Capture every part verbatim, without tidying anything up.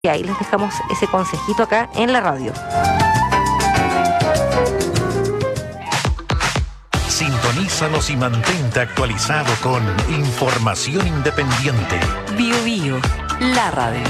Y ahí les dejamos ese consejito acá en la radio. Sintonízanos y mantente actualizado con información independiente. Bio Bio, la radio.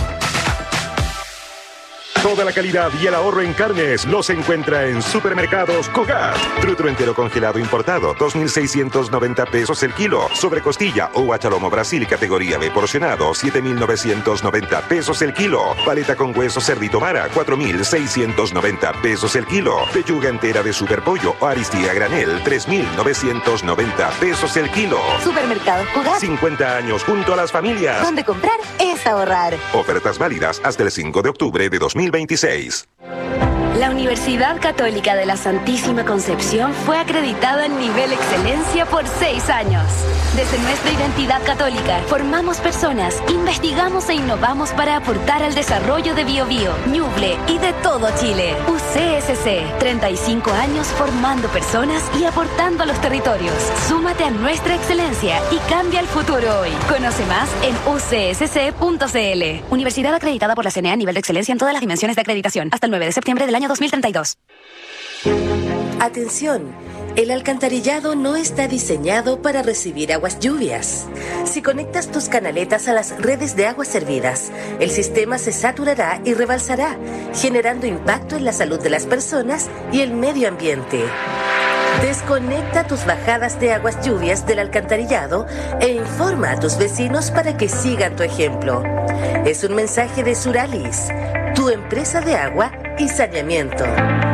Toda la calidad y el ahorro en carnes los encuentra en Supermercados Cogat. Trutro entero congelado importado, dos mil seiscientos noventa pesos el kilo. Sobrecostilla o guachalomo Brasil categoría B porcionado, siete mil novecientos noventa pesos el kilo. Paleta con hueso cerdito Mara, cuatro mil seiscientos noventa pesos el kilo. Pechuga entera de Superpollo o Aristía granel, tres mil novecientos noventa pesos el kilo. Supermercados Cogat. cincuenta años junto a las familias. Donde comprar es ahorrar. Ofertas válidas hasta el cinco de octubre de dos mil veintiséis. La Universidad Católica de la Santísima Concepción fue acreditada en nivel excelencia por seis años. Desde nuestra identidad católica, formamos personas, investigamos e innovamos para aportar al desarrollo de Biobío, Ñuble y de todo Chile. U C S C, treinta y cinco años formando personas y aportando a los territorios. Súmate a nuestra excelencia y cambia el futuro hoy. Conoce más en u c s c punto c l. Universidad acreditada por la C N E A a nivel de excelencia en todas las dimensiones de acreditación. Hasta el nueve de septiembre del año dos mil treinta y dos. Atención, el alcantarillado no está diseñado para recibir aguas lluvias. Si conectas tus canaletas a las redes de aguas servidas, el sistema se saturará y rebalsará, generando impacto en la salud de las personas y el medio ambiente. Desconecta tus bajadas de aguas lluvias del alcantarillado e informa a tus vecinos para que sigan tu ejemplo. Es un mensaje de Suralis, tu empresa de agua y saneamiento.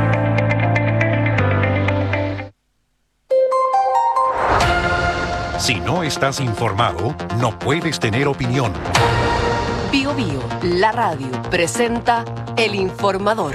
Si no estás informado, no puedes tener opinión. Bio Bio, la radio, presenta El Informador.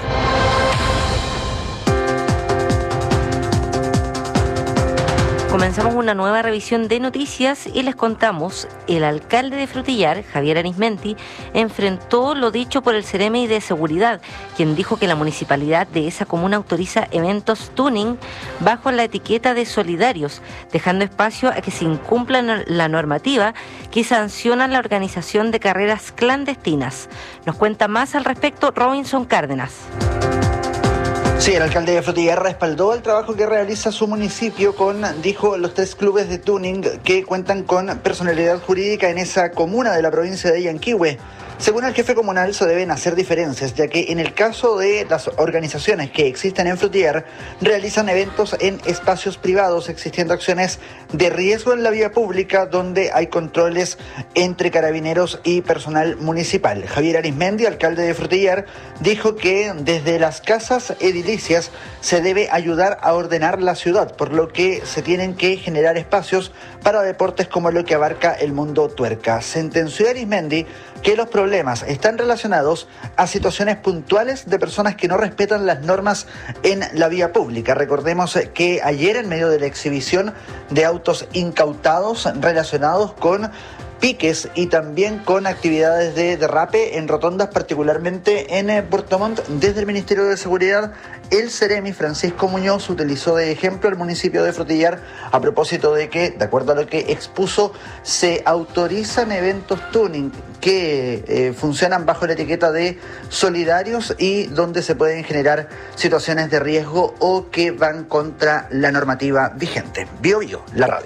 Comenzamos una nueva revisión de noticias y les contamos, el alcalde de Frutillar, Javier Arismendi, enfrentó lo dicho por el Ceremi de Seguridad, quien dijo que la municipalidad de esa comuna autoriza eventos tuning bajo la etiqueta de solidarios, dejando espacio a que se incumpla la normativa que sanciona la organización de carreras clandestinas. Nos cuenta más al respecto Robinson Cárdenas. Sí, el alcalde de Frutillar respaldó el trabajo que realiza su municipio con, dijo, los tres clubes de tuning que cuentan con personalidad jurídica en esa comuna de la provincia de Yanquihue. Según el jefe comunal, se deben hacer diferencias, ya que en el caso de las organizaciones que existen en Frutillar, realizan eventos en espacios privados, existiendo acciones de riesgo en la vía pública, donde hay controles entre carabineros y personal municipal. Javier Arismendi, alcalde de Frutillar, dijo que desde las casas edilicias se debe ayudar a ordenar la ciudad, por lo que se tienen que generar espacios para deportes como lo que abarca el mundo tuerca. Sentenció Arismendi que los problemas están relacionados a situaciones puntuales de personas que no respetan las normas en la vía pública. Recordemos que ayer, en medio de la exhibición de autos incautados relacionados con piques y también con actividades de derrape en rotondas, particularmente en Puerto Montt, desde el Ministerio de Seguridad, el Ceremi Francisco Muñoz utilizó de ejemplo el municipio de Frutillar a propósito de que, de acuerdo a lo que expuso, se autorizan eventos tuning que eh, funcionan bajo la etiqueta de solidarios y donde se pueden generar situaciones de riesgo o que van contra la normativa vigente. Bio Bio, la radio.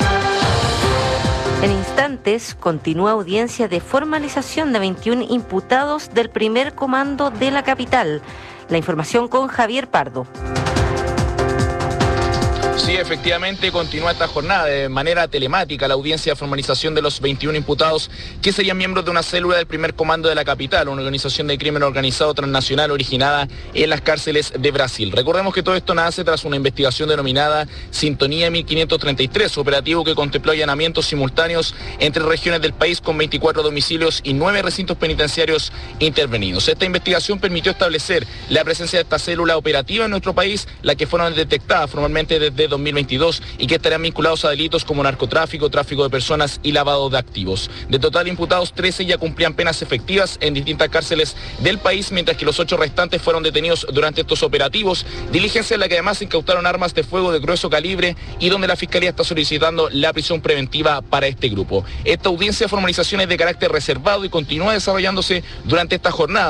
En instantes, continúa audiencia de formalización de veintiún imputados del primer comando de la capital. La información con Javier Pardo. Sí, efectivamente continúa esta jornada de manera telemática la audiencia de formalización de los veintiún imputados que serían miembros de una célula del primer comando de la capital, una organización de crimen organizado transnacional originada en las cárceles de Brasil. Recordemos que todo esto nace tras una investigación denominada Sintonía mil quinientos treinta y tres, operativo que contempló allanamientos simultáneos entre regiones del país con veinticuatro domicilios y nueve recintos penitenciarios intervenidos. Esta investigación permitió establecer la presencia de esta célula operativa en nuestro país, la que fueron detectadas formalmente desde de dos mil veintidós y que estarán vinculados a delitos como narcotráfico, tráfico de personas y lavado de activos. De total imputados, trece ya cumplían penas efectivas en distintas cárceles del país, mientras que los ocho restantes fueron detenidos durante estos operativos, diligencia en la que además se incautaron armas de fuego de grueso calibre y donde la Fiscalía está solicitando la prisión preventiva para este grupo. Esta audiencia de formalización es de carácter reservado y continúa desarrollándose durante esta jornada.